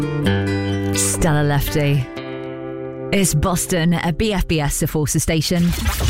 Stella Lefty. It's Boston at BFBS, the Forster station.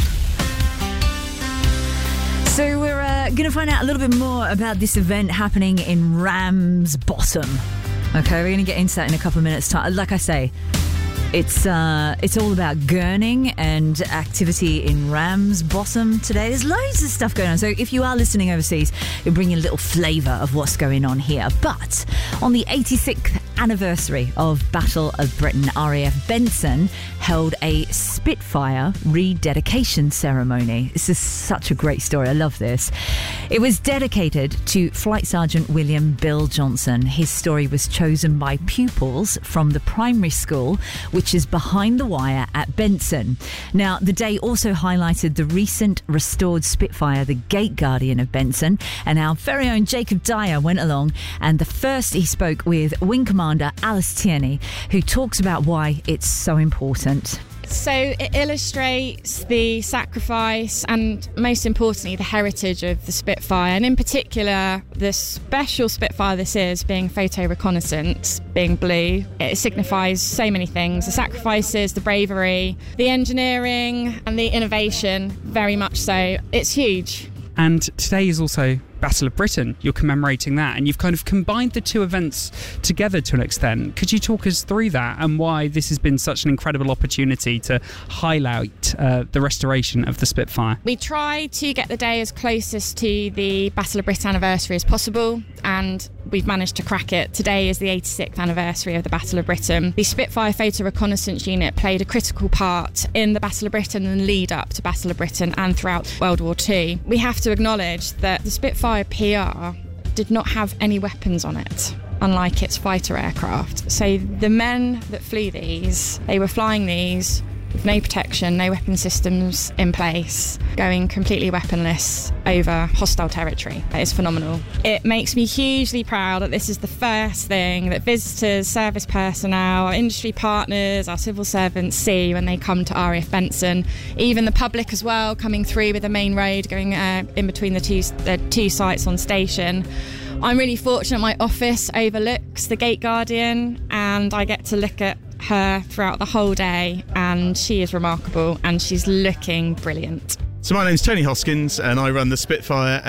So we're going to find out a little bit more about this event happening in Ramsbottom. Okay, we're going to get into that in a couple of minutes' time. Like I say, it's all about gurning and activity in Ramsbottom today. There's loads of stuff going on. So if you are listening overseas, we're bringing a little flavour of what's going on here. But on the 86th anniversary of Battle of Britain, RAF Benson held a Spitfire rededication ceremony. This is such a great story. I love this. It was dedicated to Flight Sergeant William Bill Johnson. His story was chosen by pupils from the primary school, which is behind the wire at Benson. Now, the day also highlighted the recent restored Spitfire, the Gate Guardian of Benson, and our very own Jacob Dyer went along, and the first he spoke with Wing Commander Alice Tierney, who talks about why it's so important. So it illustrates the sacrifice and, most importantly, the heritage of the Spitfire, and in particular the special Spitfire this is, being photo reconnaissance, being blue. It signifies so many things: the sacrifices, the bravery, the engineering and the innovation, very much so. It's huge. And today is also Battle of Britain. You're commemorating that, and you've kind of combined the two events together to an extent. Could you talk us through that and why this has been such an incredible opportunity to highlight the restoration of the Spitfire? We try to get the day as closest to the Battle of Britain anniversary as possible, and we've managed to crack it. Today is the 86th anniversary of the Battle of Britain. The Spitfire Photo Reconnaissance Unit played a critical part in the Battle of Britain and lead up to Battle of Britain and throughout World War II. We have to acknowledge that the Spitfire PR did not have any weapons on it, unlike its fighter aircraft. So the men that flew these, they were flying these with no protection, no weapon systems in place, going completely weaponless over hostile territory. That is phenomenal. It makes me hugely proud that this is the first thing that visitors, service personnel, our industry partners, our civil servants see when they come to RAF Benson. Even the public as well, coming through with the main road, going in between the two sites on station. I'm really fortunate my office overlooks the Gate Guardian, and I get to look at her throughout the whole day, and she is remarkable and she's looking brilliant. So my name's Tony Hoskins, and I run the Spitfire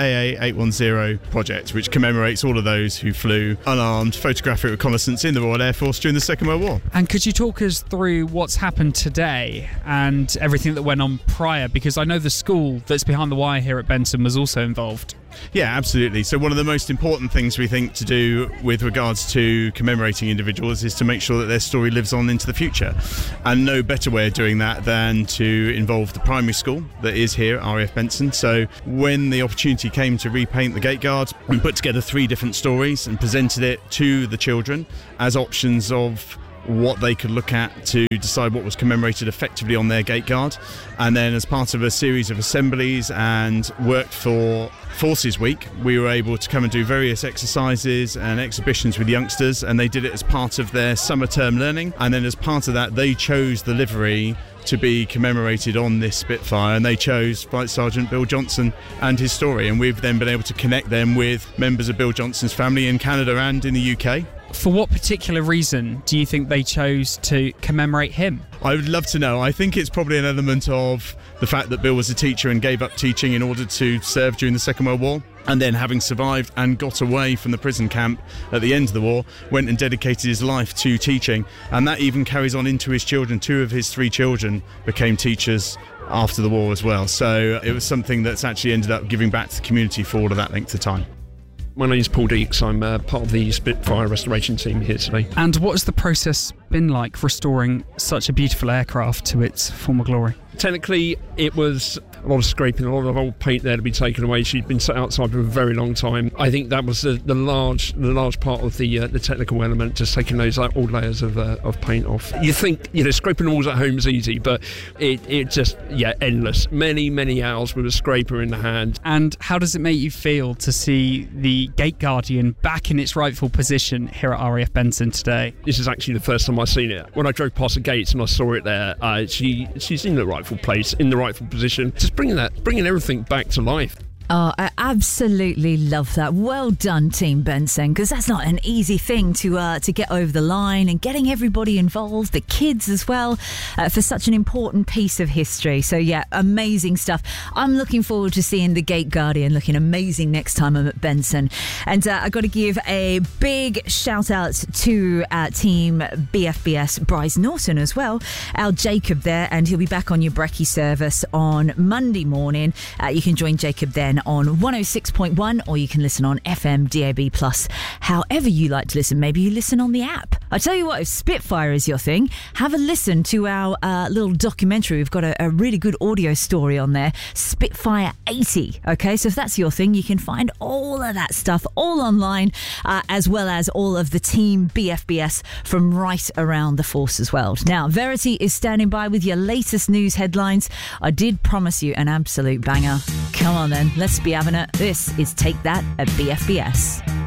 AA810 project, which commemorates all of those who flew unarmed photographic reconnaissance in the Royal Air Force during the Second World War. And could you talk us through what's happened today and everything that went on prior? Because I know the school that's behind the wire here at Benson was also involved. Yeah, absolutely. So one of the most important things we think to do with regards to commemorating individuals is to make sure that their story lives on into the future. And no better way of doing that than to involve the primary school that is here at RAF Benson. So when the opportunity came to repaint the Gate Guard, we put together 3 different stories and presented it to the children as options of what they could look at to decide what was commemorated effectively on their Gate Guard. And then as part of a series of assemblies and worked for Forces Week, we were able to come and do various exercises and exhibitions with youngsters, and they did it as part of their summer term learning. And then as part of that, they chose the livery to be commemorated on this Spitfire, and they chose Flight Sergeant Bill Johnson and his story, and we've then been able to connect them with members of Bill Johnson's family in Canada and in the UK. For what particular reason do you think they chose to commemorate him? I would love to know. I think it's probably an element of the fact that Bill was a teacher and gave up teaching in order to serve during the Second World War. And then, having survived and got away from the prison camp at the end of the war, went and dedicated his life to teaching. And that even carries on into his children. 2 of his 3 children became teachers after the war as well. So it was something that's actually ended up giving back to the community for all of that length of time. My name's Paul Deeks. I'm part of the Spitfire restoration team here today. And what has the process been like restoring such a beautiful aircraft to its former glory? Technically, it was a lot of scraping, a lot of old paint there to be taken away. She'd been sat outside for a very long time. I think that was the large part of the technical element, just taking those old layers of paint off. You think, scraping walls at home is easy, but it just, endless. Many hours with a scraper in the hand. And how does it make you feel to see the Gate Guardian back in its rightful position here at RAF Benson today? This is actually the first time I've seen it. When I drove past the gates and I saw it there, she's in the rightful place, in the rightful position. Just bringing everything back to life. Oh, I absolutely love that. Well done, Team Benson, because that's not an easy thing to get over the line, and getting everybody involved, the kids as well, for such an important piece of history. So yeah, amazing stuff. I'm looking forward to seeing the Gate Guardian looking amazing next time I'm at Benson. And I got to give a big shout out to Team BFBS Bryce Norton as well, our Jacob there, and he'll be back on your brekkie service on Monday morning. You can join Jacob then on 106.1, or you can listen on FM DAB+. However you like to listen, maybe you listen on the app. I tell you what, if Spitfire is your thing, have a listen to our little documentary. We've got a really good audio story on there, Spitfire 80. Okay, so if that's your thing, you can find all of that stuff all online, as well as all of the Team BFBS from right around the force as well. Now, Verity is standing by with your latest news headlines. I did promise you an absolute banger. Come on then, let's be having it. This is Take That at BFBS.